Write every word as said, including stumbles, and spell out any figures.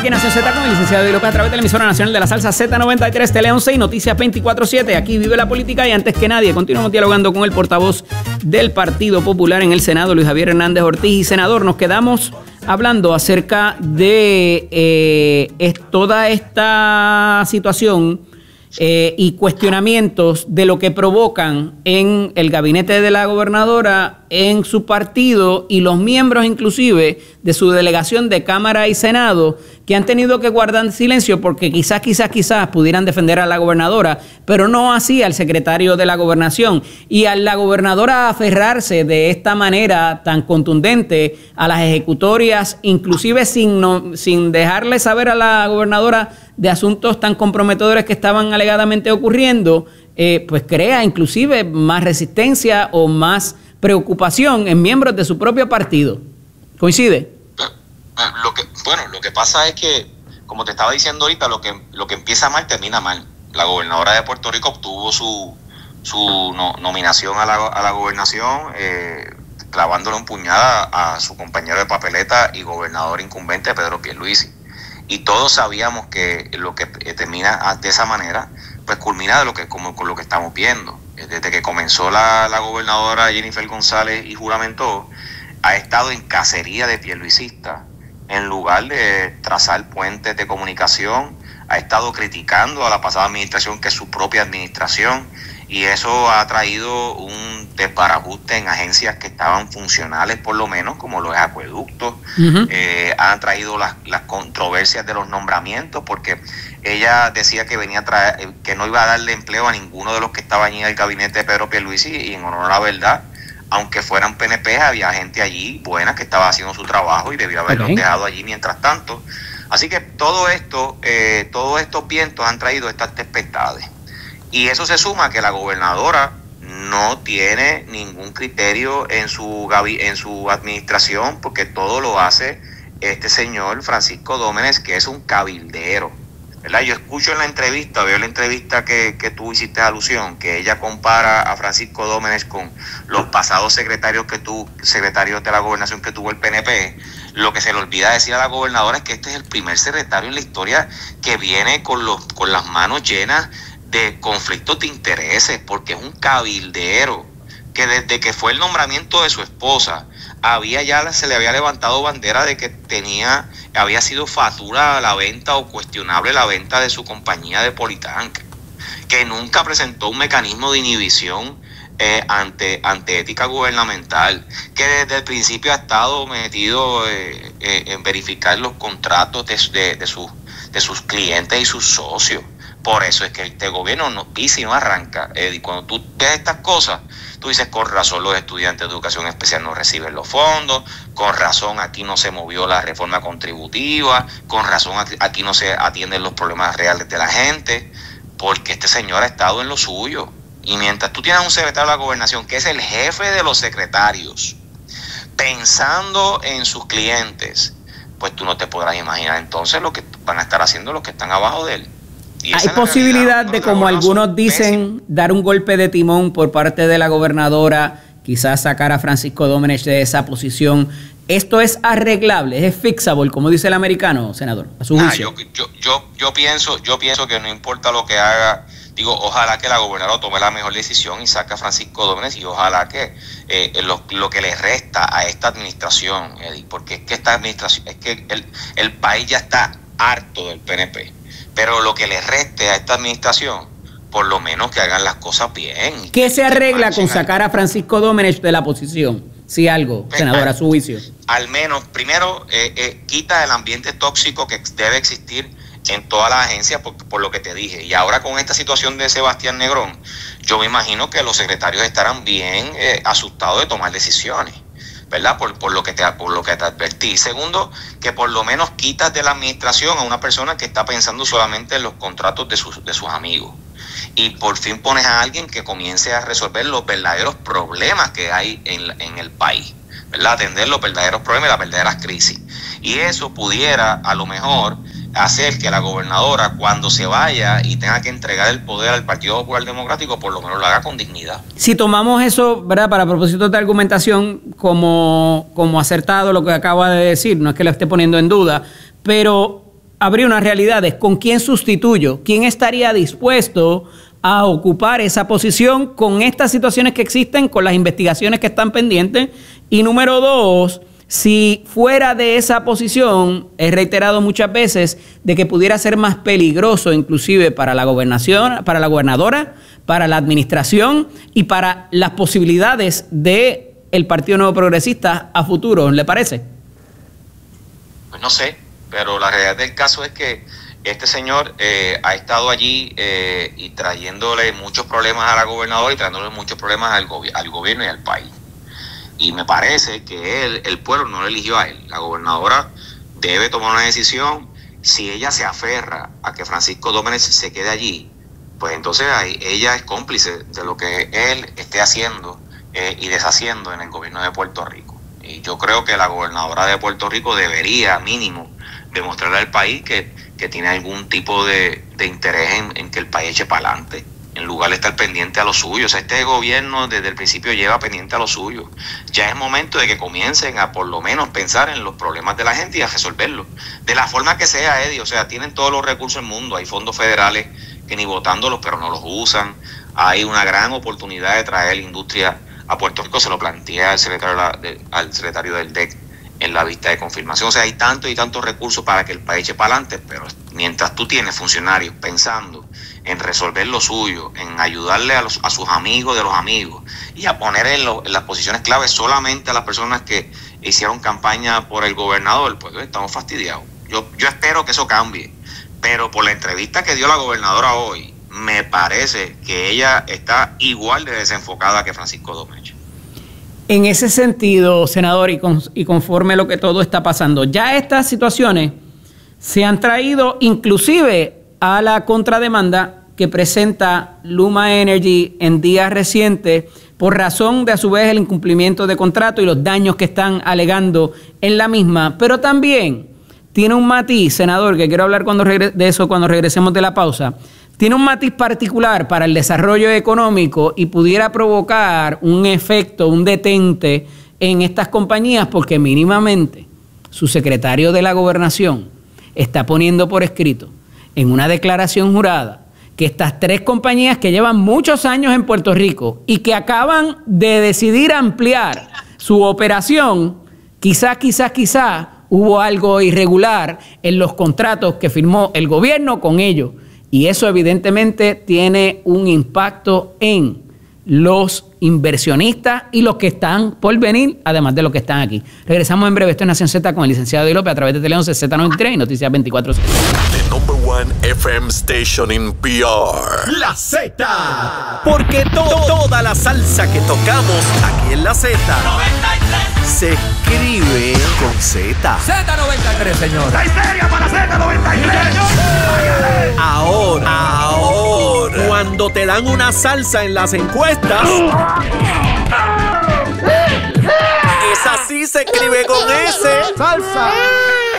aquí en Nación Z con el licenciado Eddie López a través de la emisora nacional de la salsa Z noventa y tres, Tele once y Noticias veinticuatro siete. Aquí vive la política y antes que nadie continuamos dialogando con el portavoz del Partido Popular en el Senado, Luis Javier Hernández Ortiz. Y senador, nos quedamos hablando acerca de eh, es toda esta situación eh, y cuestionamientos de lo que provocan en el gabinete de la gobernadora, en su partido y los miembros inclusive de su delegación de Cámara y Senado, que han tenido que guardar silencio porque quizás, quizás, quizás pudieran defender a la gobernadora, pero no así al secretario de la gobernación. Y a la gobernadora aferrarse de esta manera tan contundente a las ejecutorias, inclusive sin, no, sin dejarle saber a la gobernadora de asuntos tan comprometedores que estaban alegadamente ocurriendo, eh, pues crea inclusive más resistencia o más preocupación en miembros de su propio partido. ¿Coincide? Lo que, bueno, lo que pasa es que, como te estaba diciendo ahorita, lo que, lo que empieza mal termina mal. La gobernadora de Puerto Rico obtuvo su, su no, nominación a la, a la gobernación, eh, clavándole un puñada a su compañero de papeleta y gobernador incumbente, Pedro Pierluisi. Y todos sabíamos que lo que termina de esa manera, pues culmina de lo que, como, con lo que estamos viendo. Desde que comenzó la, la gobernadora Jennifer González y juramentó, ha estado en cacería de pierluisista. En lugar de trazar puentes de comunicación, ha estado criticando a la pasada administración, que es su propia administración, y eso ha traído un desbarajuste en agencias que estaban funcionales, por lo menos, como los acueductos. Uh-huh. Eh, han traído las, las controversias de los nombramientos, porque ella decía que venía a traer, que no iba a darle empleo a ninguno de los que estaban en el gabinete de Pedro Pierluisi, y en honor a la verdad, aunque fueran P N P, había gente allí buena que estaba haciendo su trabajo y debió haberlos okay. dejado allí mientras tanto. Así que todo esto, eh, todos estos vientos han traído estas tempestades. Y eso se suma a que la gobernadora no tiene ningún criterio en su en su administración, porque todo lo hace este señor Francisco Dómenes, que es un cabildero, ¿verdad? Yo escucho en la entrevista, veo la entrevista que, que tú hiciste alusión, que ella compara a Francisco Dómenes con los pasados secretarios que tú, secretarios de la gobernación que tuvo el P N P. Lo que se le olvida decir a la gobernadora es que este es el primer secretario en la historia que viene con los con las manos llenas de conflictos de intereses, porque es un cabildero que desde que fue el nombramiento de su esposa había ya se le había levantado bandera de que tenía había sido fatura la venta o cuestionable la venta de su compañía de Politanque, que nunca presentó un mecanismo de inhibición eh, ante ante ética gubernamental, que desde el principio ha estado metido eh, eh, en verificar los contratos de, de, de, sus, de sus clientes y sus socios. Por eso es que este gobierno no pisa y no arranca. Eh, y cuando tú ves estas cosas, tú dices, con razón los estudiantes de educación especial no reciben los fondos, con razón aquí no se movió la reforma contributiva, con razón aquí, aquí no se atienden los problemas reales de la gente, porque este señor ha estado en lo suyo. Y mientras tú tienes un secretario de la gobernación, que es el jefe de los secretarios, pensando en sus clientes, pues tú no te podrás imaginar entonces lo que van a estar haciendo los que están abajo de él. Hay posibilidad de, como algunos dicen, dar un golpe de timón por parte de la gobernadora, quizás sacar a Francisco Dómenes de esa posición. ¿Esto es arreglable, es fixable, como dice el americano, senador, a su juicio? Ah, yo, yo, yo, yo, pienso, yo pienso que no importa lo que haga, digo, ojalá que la gobernadora tome la mejor decisión y saque a Francisco Dómenes, y ojalá que eh, lo, lo que le resta a esta administración, Eddie, porque es que esta administración, es que el, el país ya está harto del P N P. Pero lo que le reste a esta administración, por lo menos que hagan las cosas bien. ¿Qué se arregla con sacar a Francisco Dómenes de la posición? Si algo, senador, a su juicio. Al menos, primero, eh, eh, quita el ambiente tóxico que debe existir en todas las agencias, por, por lo que te dije. Y ahora con esta situación de Sebastián Negrón, yo me imagino que los secretarios estarán bien eh, asustados de tomar decisiones, ¿verdad? Por, por lo que te por lo que te advertí. Segundo, que por lo menos quitas de la administración a una persona que está pensando solamente en los contratos de sus, de sus amigos. Y por fin pones a alguien que comience a resolver los verdaderos problemas que hay en, en el país, ¿verdad? Atender los verdaderos problemas y las verdaderas crisis. Y eso pudiera, a lo mejor, hacer que la gobernadora, cuando se vaya y tenga que entregar el poder al Partido Popular Democrático, por lo menos lo haga con dignidad. Si tomamos eso, ¿verdad?, para propósitos de argumentación, como, como acertado lo que acaba de decir, no es que lo esté poniendo en duda, pero habría unas realidades. ¿Con quién sustituyo? ¿Quién estaría dispuesto a ocupar esa posición con estas situaciones que existen, con las investigaciones que están pendientes? Y número dos, si fuera de esa posición, he reiterado muchas veces de que pudiera ser más peligroso inclusive para la gobernación, para la gobernadora, para la administración y para las posibilidades de el Partido Nuevo Progresista a futuro, ¿le parece? Pues no sé, pero la realidad del caso es que este señor eh, ha estado allí eh, y trayéndole muchos problemas a la gobernadora y trayéndole muchos problemas al, gobi- al gobierno y al país. Y me parece que él, el pueblo no lo eligió a él. La gobernadora debe tomar una decisión. Si ella se aferra a que Francisco Domínguez se quede allí, pues entonces ahí, ella es cómplice de lo que él esté haciendo eh, y deshaciendo en el gobierno de Puerto Rico. Y yo creo que la gobernadora de Puerto Rico debería, mínimo, demostrarle al país que, que tiene algún tipo de, de interés en, en que el país eche para adelante, en lugar de estar pendiente a lo suyo. O sea, este gobierno desde el principio lleva pendiente a lo suyo. Ya es momento de que comiencen a por lo menos pensar en los problemas de la gente y a resolverlos. De la forma que sea, Eddie, o sea, tienen todos los recursos del mundo. Hay fondos federales que ni votándolos, pero no los usan. Hay una gran oportunidad de traer industria a Puerto Rico, se lo planteé al secretario, de la, de, al secretario del D E C en la vista de confirmación. O sea, hay tantos y tantos recursos para que el país eche para adelante, pero mientras tú tienes funcionarios pensando en resolver lo suyo, en ayudarle a, los, a sus amigos de los amigos y a poner en, lo, en las posiciones claves solamente a las personas que hicieron campaña por el gobernador, pues estamos fastidiados. Yo, yo espero que eso cambie, pero por la entrevista que dio la gobernadora hoy, me parece que ella está igual de desenfocada que Francisco Domínguez. En ese sentido, senador, y, con, y conforme lo que todo está pasando, ya estas situaciones se han traído inclusive a la contrademanda que presenta Luma Energy en días recientes por razón de a su vez el incumplimiento de contrato y los daños que están alegando en la misma, pero también tiene un matiz, senador, que quiero hablar cuando regre- de eso cuando regresemos de la pausa. Tiene un matiz particular para el desarrollo económico y pudiera provocar un efecto, un detente en estas compañías porque mínimamente su secretario de la Gobernación está poniendo por escrito en una declaración jurada que estas tres compañías que llevan muchos años en Puerto Rico y que acaban de decidir ampliar su operación, quizás, quizás, quizás hubo algo irregular en los contratos que firmó el gobierno con ellos. Y eso evidentemente tiene un impacto en los inversionistas y los que están por venir, además de los que están aquí. Regresamos en breve. Esto es Nación Z con el licenciado Eddie López a través de Tele once, Z noventa y tres y Noticias veinticuatro siete. The number one F M station in P R. La Z. Porque to toda la salsa que tocamos aquí en la Z se escribe con Z. Z noventa y tres, señor. ¡La histeria para Z noventa y tres! Ahora, ahora, cuando te dan una salsa en las encuestas, esa sí se escribe con S. ¡Salsa!